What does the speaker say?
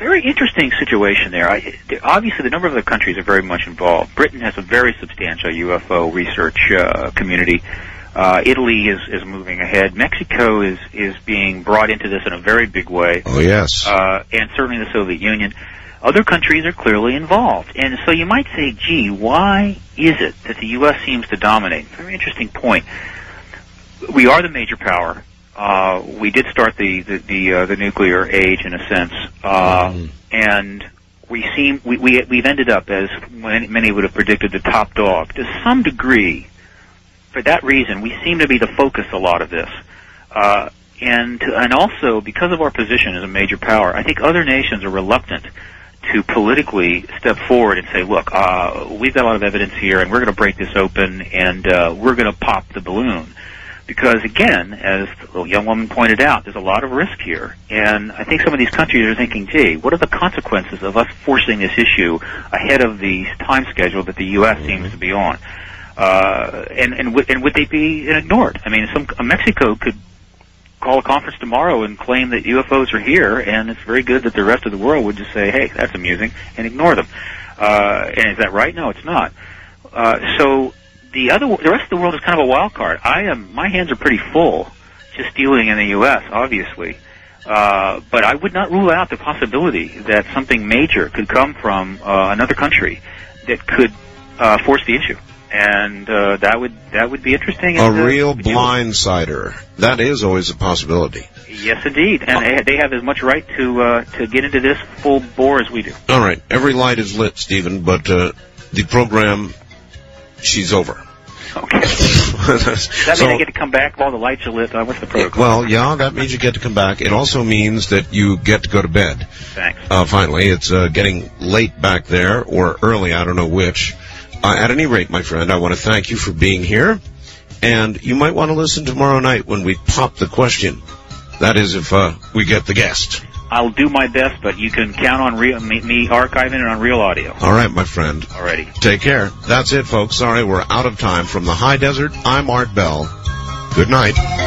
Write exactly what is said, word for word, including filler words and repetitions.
very interesting situation there. I, obviously, the number of the countries are very much involved. Britain has a very substantial U F O research uh, community. Uh, Italy is, is moving ahead. Mexico is, is being brought into this in a very big way. Oh, yes. Uh, and certainly the Soviet Union. Other countries are clearly involved. And so you might say, gee, why is it that the U S seems to dominate? Very interesting point. We are the major power. Uh, we did start the, the, the, uh, the nuclear age in a sense. Uh, mm. And we seem, we, we, we've ended up, as many would have predicted, the top dog. To some degree, for that reason, we seem to be the focus a lot of this. Uh, and, and also, because of our position as a major power, I think other nations are reluctant to politically step forward and say, look, uh, we've got a lot of evidence here, and we're going to break this open, and uh, we're going to pop the balloon. Because, again, as the young woman pointed out, there's a lot of risk here. And I think some of these countries are thinking, gee, what are the consequences of us forcing this issue ahead of the time schedule that the U S seems to be on? Uh, and, and, w- and would they be ignored? I mean, some, uh, Mexico could call a conference tomorrow and claim that U F Os are here, and it's very good that the rest of the world would just say, hey, that's amusing, and ignore them. Uh, and is that right? No, it's not. Uh, so the other, the rest of the world is kind of a wild card. I am, my hands are pretty full just dealing in the U S, obviously. Uh, but I would not rule out the possibility that something major could come from uh, another country that could uh, force the issue. And uh, that would that would be interesting. A and, uh, real blindsider. That is always a possibility. Yes, indeed. And they, they have as much right to uh, to get into this full bore as we do. All right. Every light is lit, Stephen, but uh, the program, she's over. Okay. Does that so, mean I get to come back while the lights are lit? Uh, what's the protocol? Well, yeah, that means you get to come back. It also means that you get to go to bed. Thanks. Uh, finally, it's uh, getting late back there, or early, I don't know which. Uh, at any rate, my friend, I want to thank you for being here, and you might want to listen tomorrow night when we pop the question. That is, if uh, we get the guest. I'll do my best, but you can count on real, me, me archiving it on Real Audio. All right, my friend. Alrighty. Take care. That's it, folks. Sorry, we're out of time. From the high desert, I'm Art Bell. Good night.